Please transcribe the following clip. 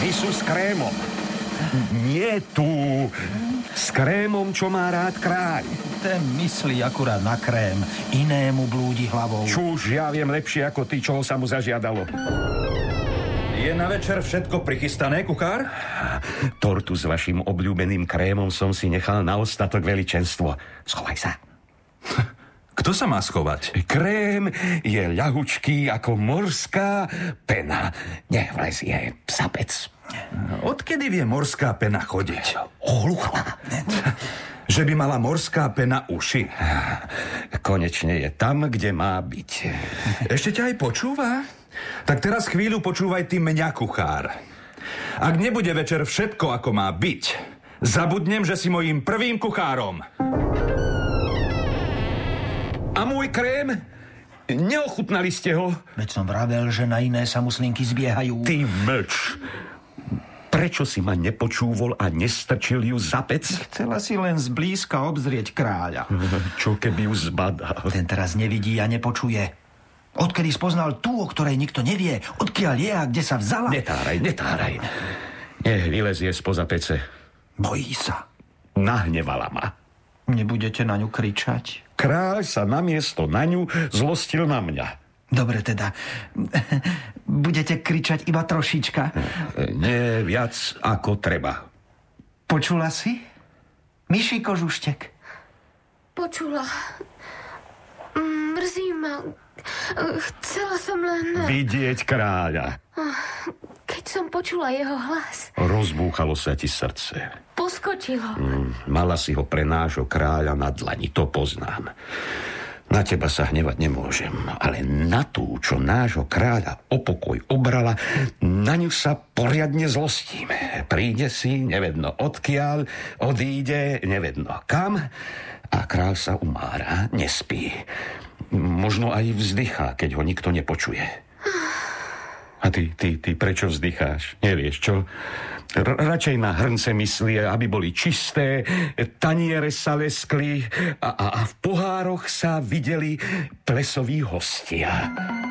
misu s krémom. Nie tu. S krémom, čo má rád kráľ. Ten myslí akurát na krém. Inému blúdi hlavou. Čuž, ja viem lepšie ako ty, čo sa mu zažiadalo. Je na večer všetko prichystané, kuchár? Tortu s vašim obľúbeným krémom som si nechal na ostatok veličenstvo. Schovaj sa. Kto sa má schovať? Krém je ľahučký ako morská pena. Nevlezie psapec. Odkedy vie morská pena chodiť? Ohluchla. Že by mala morská pena uši. Konečne je tam, kde má byť. Ešte ťa aj počúva? Tak teraz chvíľu počúvaj ty mňa, kuchár. Ak nebude večer všetko, ako má byť, zabudnem, že si mojím prvým kuchárom. A môj krém? Neochutnali ste ho? Veď som vravel, že na iné sa muslinky zbiehajú. Ty mlč. Prečo si ma nepočúvol a nestrčil ju za pec? Chcela si len zblízka obzrieť kráľa. Čo keby ju zbadal? Ten teraz nevidí a nepočuje. Odkedy spoznal tú, o ktorej nikto nevie, odkiaľ je a kde sa vzala? Netáraj. Nech vylezie spoza pece. Bojí sa. Nahnevala ma. Nebudete na ňu kričať? Kráľ sa namiesto na ňu zlostil na mňa. Dobre teda. Budete kričať iba trošička? Nie viac ako treba. Počula si? Myší kožuštek. Počula. Mrzí ma. Chcela som len... Vidieť kráľa. Keď som počula jeho hlas... Rozbúchalo sa ti srdce. Poskočilo. Mala si ho pre nášho kráľa na dlani, to poznám. Na teba sa hnevať nemôžem, ale na tú, čo nášho kráľa o pokoj obrala, na ňu sa poriadne zlostím. Príde si, nevedno odkiaľ, odíde, nevedno kam a kráľ sa umára, nespí. Možno aj vzdychá, keď ho nikto nepočuje. A ty prečo vzdycháš? Nevieš čo? Radšej na hrnce myslie, aby boli čisté, taniere sa leskli a v pohároch sa videli plesoví hostia.